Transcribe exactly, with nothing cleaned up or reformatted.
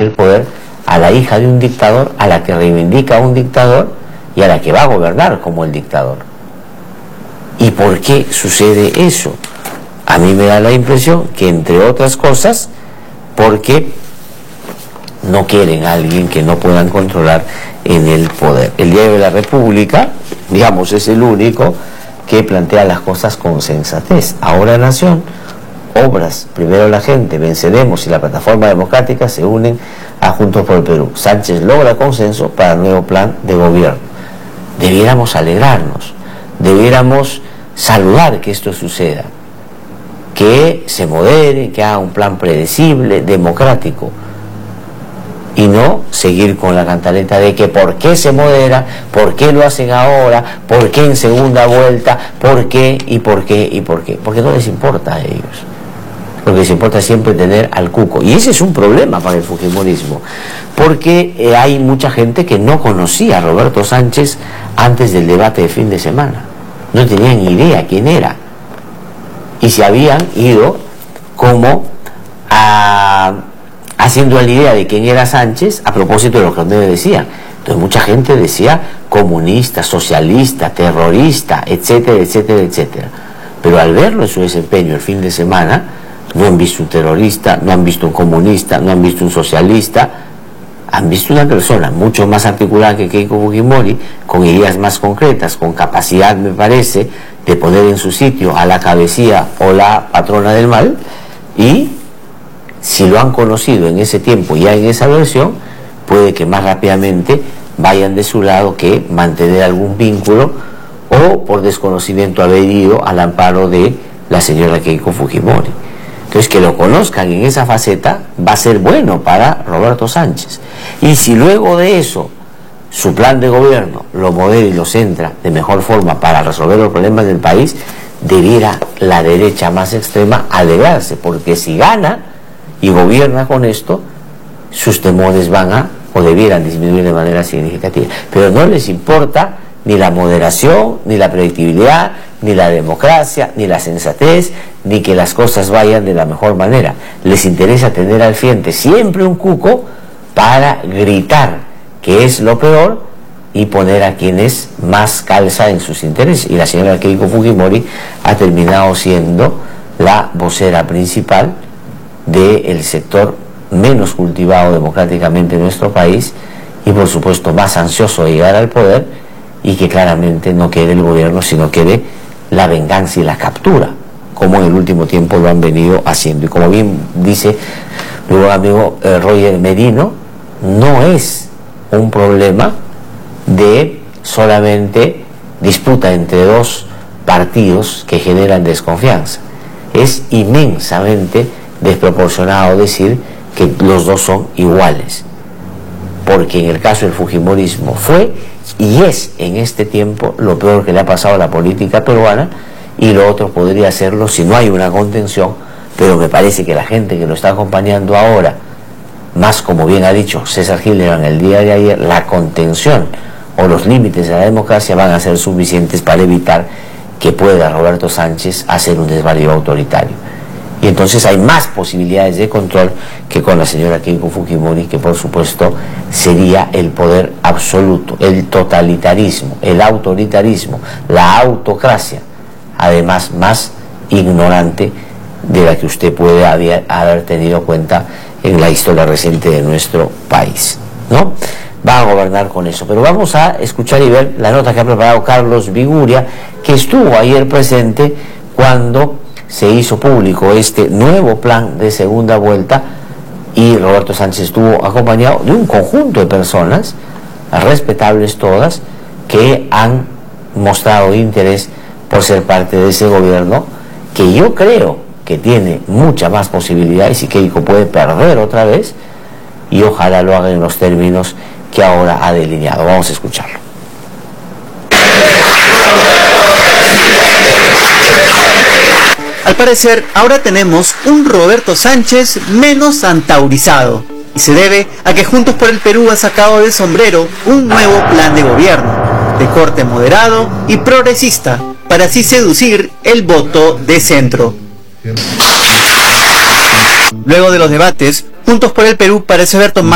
el poder a la hija de un dictador, a la que reivindica a un dictador y a la que va a gobernar como el dictador. ¿Y por qué sucede eso? A mí me da la impresión que, entre otras cosas, porque no quieren a alguien que no puedan controlar en el poder. El Diario de la República, digamos, es el único que plantea las cosas con sensatez. Ahora Nación, obras, primero la gente, venceremos y la plataforma democrática se unen a Juntos por el Perú. Sánchez logra consenso para el nuevo plan de gobierno. Debiéramos alegrarnos, debiéramos saludar que esto suceda, que se modere, que haga un plan predecible, democrático, y no seguir con la cantaleta de que por qué se modera, por qué lo hacen ahora, por qué en segunda vuelta, por qué y por qué y por qué, porque no les importa a ellos. Lo que les importa es siempre tener al cuco, y ese es un problema para el fujimorismo, porque eh, hay mucha gente que no conocía a Roberto Sánchez antes del debate de fin de semana, no tenían ni idea quién era, y se habían ido como a, haciendo la idea de quién era Sánchez a propósito de lo que los medios decían. Entonces mucha gente decía comunista, socialista, terrorista, etcétera, etcétera, etcétera. Pero al verlo en su desempeño el fin de semana, no han visto un terrorista, no han visto un comunista, no han visto un socialista, han visto una persona mucho más articulada que Keiko Fujimori, con ideas más concretas, con capacidad, me parece, de poner en su sitio a la cabecilla o la patrona del mal, y si lo han conocido en ese tiempo, ya en esa versión, puede que más rápidamente vayan de su lado que mantener algún vínculo, o por desconocimiento haber ido al amparo de la señora Keiko Fujimori. Entonces, que lo conozcan en esa faceta va a ser bueno para Roberto Sánchez. Y si luego de eso su plan de gobierno lo modera y lo centra de mejor forma para resolver los problemas del país, debiera la derecha más extrema alegrarse, porque si gana y gobierna con esto, sus temores van a, o debieran disminuir de manera significativa. Pero no les importa ni la moderación, ni la predictibilidad, ni la democracia, ni la sensatez, ni que las cosas vayan de la mejor manera. Les interesa tener al frente siempre un cuco para gritar que es lo peor y poner a quienes más calza en sus intereses. Y la señora Keiko Fujimori ha terminado siendo la vocera principal del sector menos cultivado democráticamente en nuestro país, y por supuesto más ansioso de llegar al poder, y que claramente no quiere el gobierno, sino quiere la venganza y la captura, como en el último tiempo lo han venido haciendo. Y como bien dice mi buen amigo eh, Roger Merino, no es un problema de solamente disputa entre dos partidos que generan desconfianza. Es inmensamente desproporcionado decir que los dos son iguales, porque en el caso del fujimorismo fue y es en este tiempo lo peor que le ha pasado a la política peruana, y lo otro podría serlo si no hay una contención, pero me parece que la gente que lo está acompañando ahora, más como bien ha dicho César Hildebrand el día de ayer, la contención o los límites de la democracia van a ser suficientes para evitar que pueda Roberto Sánchez hacer un desvarío autoritario. Y entonces hay más posibilidades de control que con la señora Keiko Fujimori, que por supuesto sería el poder absoluto, el totalitarismo, el autoritarismo, la autocracia, además más ignorante de la que usted puede haber, haber tenido cuenta en la historia reciente de nuestro país, ¿no? Va a gobernar con eso. Pero vamos a escuchar y ver la nota que ha preparado Carlos Viguria, que estuvo ayer presente cuando se hizo público este nuevo plan de segunda vuelta, y Roberto Sánchez estuvo acompañado de un conjunto de personas, respetables todas, que han mostrado interés por ser parte de ese gobierno, que yo creo que tiene mucha más posibilidades y que Keiko puede perder otra vez, y ojalá lo haga en los términos que ahora ha delineado. Vamos a escucharlo. Al parecer, ahora tenemos un Roberto Sánchez menos antaurizado, y se debe a que Juntos por el Perú ha sacado del sombrero un nuevo plan de gobierno, de corte moderado y progresista, para así seducir el voto de centro. Luego de los debates, Juntos por el Perú parece haber tomado